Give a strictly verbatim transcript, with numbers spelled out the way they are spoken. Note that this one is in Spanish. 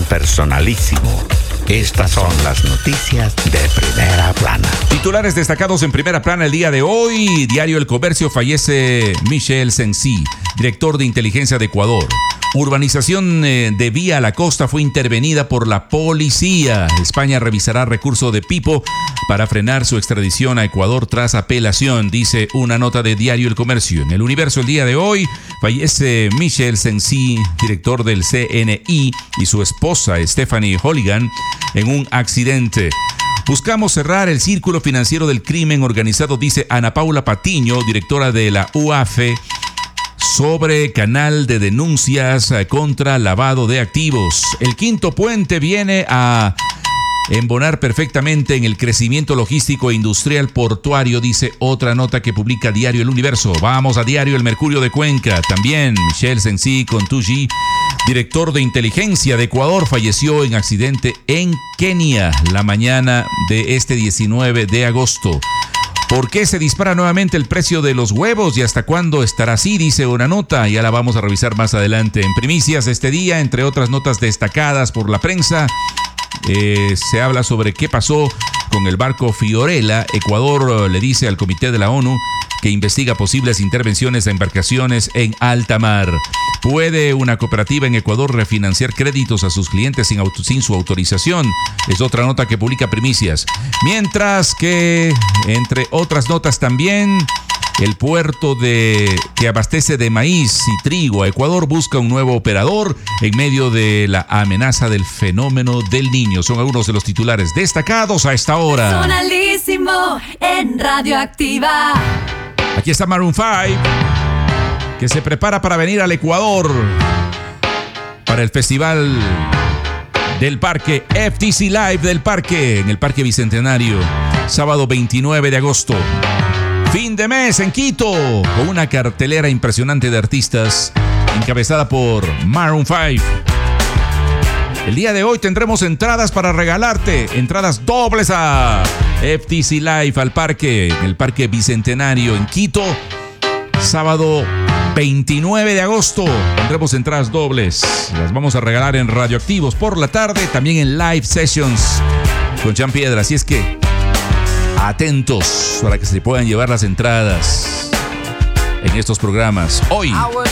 personalísimo. Estas son las noticias de Primera Plana. Titulares destacados en Primera Plana el día de hoy. Diario El Comercio: fallece Michel Sensi, director de inteligencia de Ecuador. Urbanización eh, de Vía La Costa fue intervenida por la policía. España revisará recurso de Pipo para frenar su extradición a Ecuador tras apelación, dice una nota de Diario El Comercio. En El Universo el día de hoy fallece Michel Sensi, director del C N I, y su esposa Stephanie Holligan en un accidente. Buscamos cerrar el círculo financiero del crimen organizado, dice Ana Paula Patiño, directora de la U A F E, sobre canal de denuncias contra lavado de activos. El quinto puente viene a embonar perfectamente en el crecimiento logístico e industrial portuario, dice otra nota que publica Diario El Universo. Vamos a Diario El Mercurio de Cuenca. También Michel Sensi Contuji, director de inteligencia de Ecuador, falleció en accidente en Kenia la mañana de este diecinueve de agosto. ¿Por qué se dispara nuevamente el precio de los huevos y hasta cuándo estará así? Dice una nota. Ya la vamos a revisar más adelante. En primicias este día, entre otras notas destacadas por la prensa, eh, se habla sobre qué pasó con el barco Fiorella. Ecuador le dice al Comité de la ONU que investiga posibles intervenciones a embarcaciones en alta mar. ¿Puede una cooperativa en Ecuador refinanciar créditos a sus clientes sin, auto, sin su autorización? Es otra nota que publica Primicias. Mientras que, entre otras notas también, el puerto de, que abastece de maíz y trigo a Ecuador busca un nuevo operador en medio de la amenaza del fenómeno del Niño. Son algunos de los titulares destacados a esta hora. Personalísimo en Radioactiva. Aquí está Maroon cinco, que se prepara para venir al Ecuador para el festival del Parque, F T C Live del Parque, en el Parque Bicentenario, sábado veintinueve de agosto. Fin de mes en Quito, con una cartelera impresionante de artistas encabezada por Maroon cinco. El día de hoy tendremos entradas para regalarte, entradas dobles a F T C Live al Parque, en el Parque Bicentenario en Quito, sábado veintinueve de agosto. Tendremos entradas dobles, las vamos a regalar en Radioactivos por la tarde, también en Live Sessions con Jean Piedra. Así es que atentos para que se puedan llevar las entradas en estos programas. Hoy